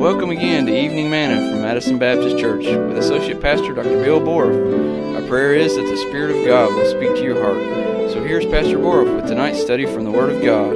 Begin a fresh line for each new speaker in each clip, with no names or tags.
Welcome again to Evening Manna from Madison Baptist Church with Associate Pastor Dr. Bill Boroff. Our prayer is that the Spirit of God will speak to your heart. So here's Pastor Boroff with tonight's study from the Word of God.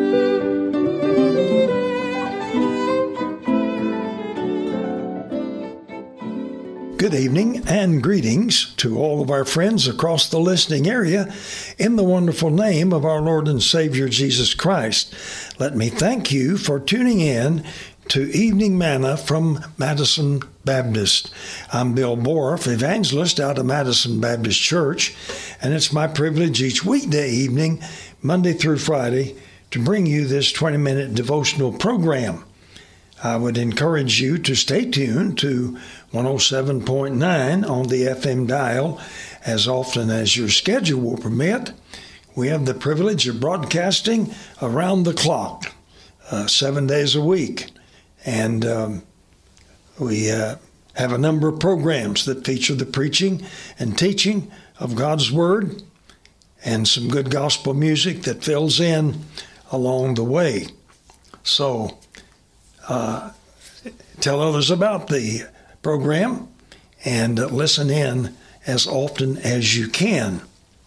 Good evening and greetings to all of our friends across the listening area in the wonderful name of our Lord and Savior Jesus Christ. Let me thank you for tuning in to Evening Manna from Madison Baptist. I'm Bill Boroff, evangelist out of Madison Baptist Church, and it's my privilege each weekday evening, Monday through Friday, to bring you this 20-minute devotional program. I would encourage you to stay tuned to 107.9 on the FM dial as often as your schedule will permit. We have the privilege of broadcasting around the clock, 7 days a week. And we have a number of programs that feature the preaching and teaching of God's Word and some good gospel music that fills in along the way. So, tell others about the program and listen in as often as you can.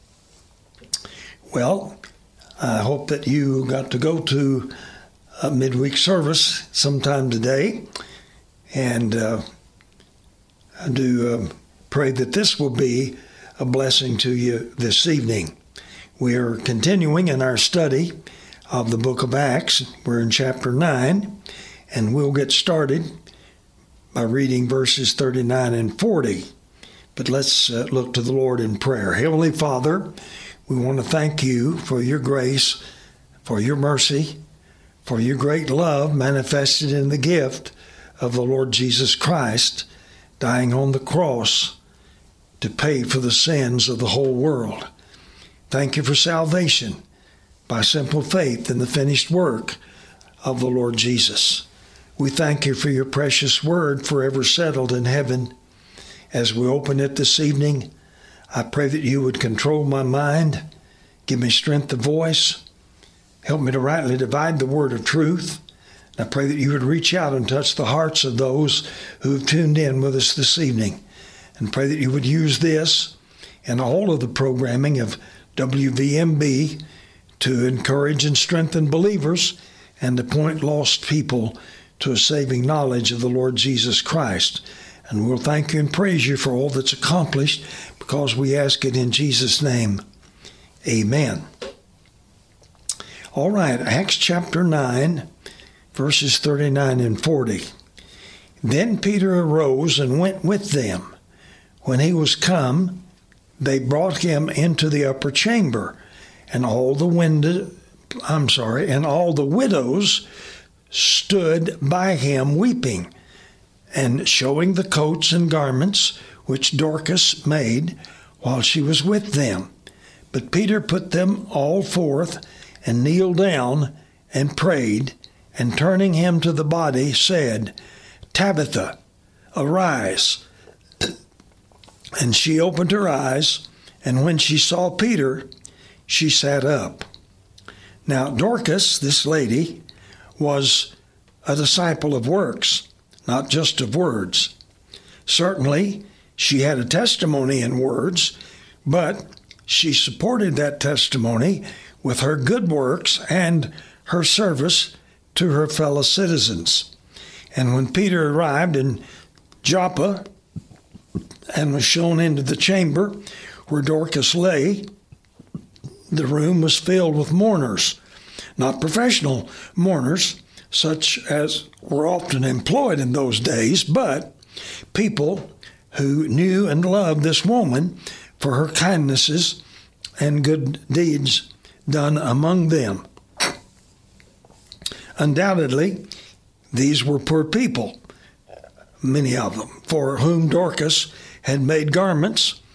Well, I hope that you got to go to a midweek service sometime today, and I do pray that this will be a blessing to you this evening. We are continuing in our study of the book of Acts. We're in chapter 9, and we'll get started by reading verses 39 and 40. But let's look to the Lord in prayer. Heavenly Father, we want to thank you for your grace, for your mercy, for your great love manifested in the gift of the Lord Jesus Christ, dying on the cross to pay for the sins of the whole world. Thank you for salvation by simple faith in the finished work of the Lord Jesus. We thank you for your precious word forever settled in heaven. As we open it this evening, I pray that you would control my mind, give me strength of voice, help me to rightly divide the word of truth. I pray that you would reach out and touch the hearts of those who have tuned in with us this evening. And pray that you would use this and all of the programming of WVMB to encourage and strengthen believers and to point lost people to a saving knowledge of the Lord Jesus Christ. And we'll thank you and praise you for all that's accomplished because we ask it in Jesus' name. Amen. All right, Acts chapter 9, verses 39 and 40. Then Peter arose and went with them. When he was come, they brought him into the upper chamber, and all the widows stood by him weeping, and showing the coats and garments which Dorcas made while she was with them. But Peter put them all forth, and kneeled down and prayed, and turning him to the body, said, Tabitha, arise. And she opened her eyes, and when she saw Peter, she sat up. Now Dorcas, this lady, was a disciple of works, not just of words. Certainly, she had a testimony in words, but she supported that testimony with her good works and her service to her fellow citizens. And when Peter arrived in Joppa and was shown into the chamber where Dorcas lay, the room was filled with mourners, not professional mourners, such as were often employed in those days, but people who knew and loved this woman for her kindnesses and good deeds done among them. Undoubtedly, these were poor people, many of them, for whom Dorcas had made garments